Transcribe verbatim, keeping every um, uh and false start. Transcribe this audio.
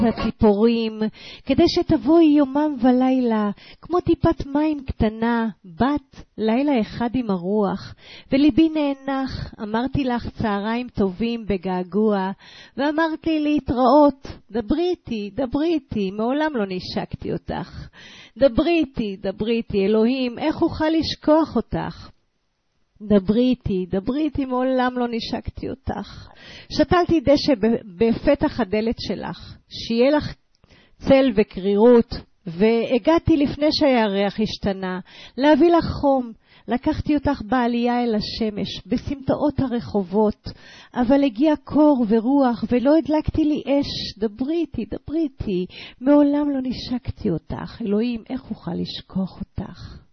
הציפורים, כדי שתבואי יומם ולילה, כמו טיפת מים קטנה, בת לילה אחד עם הרוח, וליבי נאנח, אמרתי לך צהריים טובים בגעגוע, ואמרת לי להתראות, דברי איתי, דברי איתי, מעולם לא נשקתי אותך, דברי איתי, דברי איתי, אלוהים, איך אוכל לשכוח אותך? דברי איתי, דברי איתי, מעולם לא נשקתי אותך. שתלתי דשא בפתח הדלת שלך, שיהיה לך צל וקרירות, והגעתי לפני שהירח השתנה, להביא לך חום. לקחתי אותך בעלייה אל השמש, בסמטאות הרחובות, אבל הגיע קור ורוח, ולא הדלקתי לי אש. דברי איתי, דברי איתי, מעולם לא נשקתי אותך. אלוהים, איך אוכל לשכוח אותך?